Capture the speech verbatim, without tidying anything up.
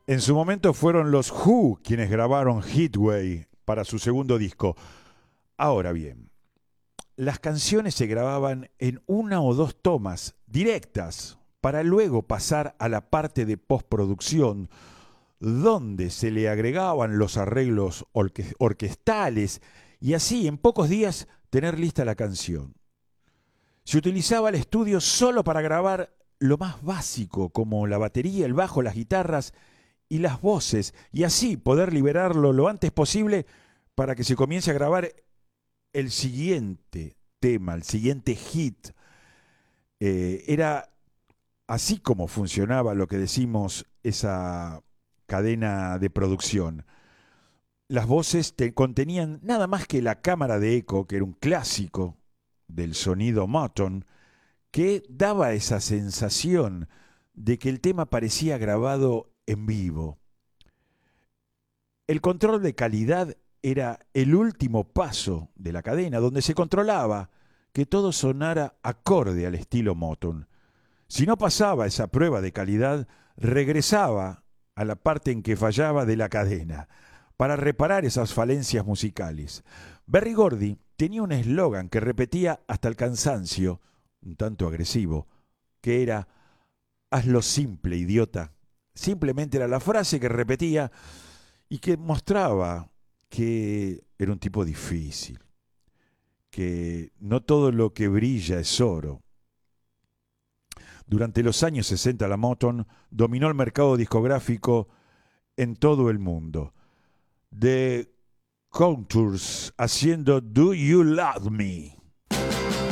En su momento fueron los Who quienes grabaron Heatwave para su segundo disco. Ahora bien, las canciones se grababan en una o dos tomas directas para luego pasar a la parte de postproducción, donde se le agregaban los arreglos orque- orquestales y así en pocos días tener lista la canción. Se utilizaba el estudio solo para grabar lo más básico, como la batería, el bajo, las guitarras y las voces, y así poder liberarlo lo antes posible para que se comience a grabar el siguiente tema, el siguiente hit. Eh, era así como funcionaba lo que decimos esa cadena de producción. Las voces te contenían nada más que la cámara de eco, que era un clásico del sonido Motown, que daba esa sensación de que el tema parecía grabado en vivo. El control de calidad era el último paso de la cadena, donde se controlaba que todo sonara acorde al estilo Motown. Si no pasaba esa prueba de calidad, regresaba a la parte en que fallaba de la cadena para reparar esas falencias musicales. Berry Gordy tenía un eslogan que repetía hasta el cansancio, un tanto agresivo, que era «Hazlo simple, idiota». Simplemente era la frase que repetía y que mostraba que era un tipo difícil, que no todo lo que brilla es oro. Durante los años sesenta la Motown dominó el mercado discográfico en todo el mundo. The Contours haciendo Do You Love Me.